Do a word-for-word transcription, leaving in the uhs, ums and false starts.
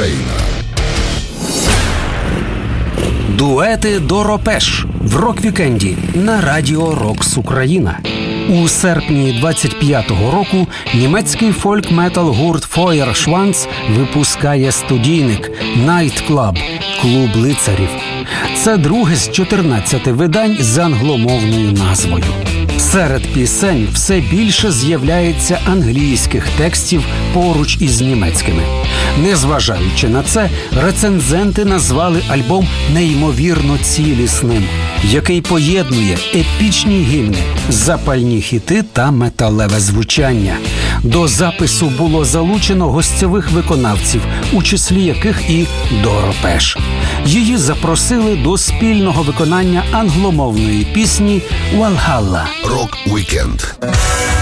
Україна. Дуети Доропеш в рок-вікенді на радіо Рокс Україна. У серпні двадцять п'ятого року німецький фольк-метал-гурт Фойершванц випускає студійник Night Club – «Клуб лицарів». Це друге з чотирнадцяти видань з англомовною назвою. Серед пісень все більше з'являється англійських текстів поруч із німецькими. Незважаючи на це, рецензенти назвали альбом неймовірно цілісним, який поєднує епічні гімни, запальні хіти та металеве звучання. До запису було залучено гостьових виконавців, у числі яких і Доропеш. Її запросили до спільного виконання англомовної пісні «Вальгалла». Рок-вікенд.